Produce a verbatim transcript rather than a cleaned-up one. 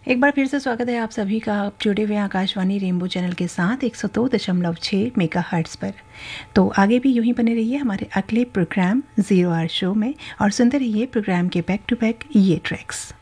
एक बार फिर से स्वागत है आप सभी का। आप जुड़े हुए हैं आकाशवाणी रेनबो चैनल के साथ एक सौ दो दशमलव छः मेगा हर्ट्स पर। तो आगे भी यूं ही बने रहिए हमारे अगले प्रोग्राम ज़ीरो आवर शो में और सुनते रहिए प्रोग्राम के बैक टू बैक ये ट्रैक्स।